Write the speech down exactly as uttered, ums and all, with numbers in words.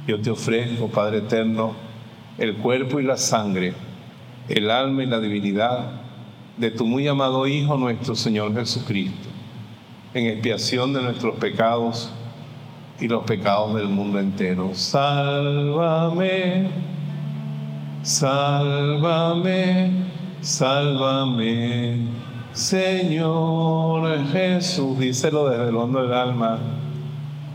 yo te ofrezco, Padre eterno, el cuerpo y la sangre, el alma y la divinidad de tu muy amado Hijo, nuestro Señor Jesucristo, en expiación de nuestros pecados y los pecados del mundo entero. Sálvame, sálvame, sálvame, Señor Jesús. Díselo desde el hondo del alma.